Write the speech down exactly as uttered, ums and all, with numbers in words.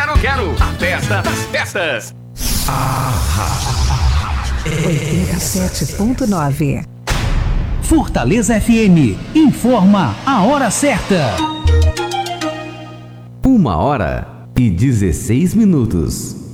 quero, quero. A festa das festas. oitenta e sete ponto nove. Fortaleza F M informa a hora certa. Uma hora e dezesseis minutos.